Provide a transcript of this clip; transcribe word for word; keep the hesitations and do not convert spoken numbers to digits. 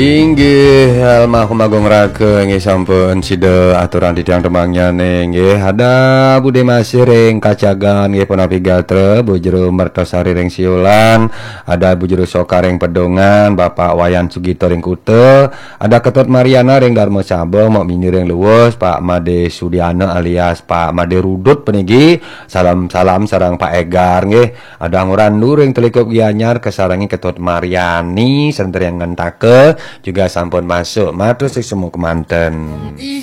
Inggih almarhum Agung Rake nggih sampun sida aturan titiang temangnya nggih ada Bude Masih ring Kacagan nggih punapi gatre Bu Jero Mertosari ring Siulan, ada Bu Jero Soka ring Pedongan, Bapak Wayan Sugito ring Kute, ada Ketut Mariana ring Darmo Sabong, Mok Mini ring Luwus, Pak Made Sudiana alias Pak Made Rudut penigi, salam-salam sarang Pak Egar nggih, ada Ngurandu ring Telikup Gianyar kesarangi Ketut Mariani senter yang ngentake juga sampun masuk matur sing semu kemanten.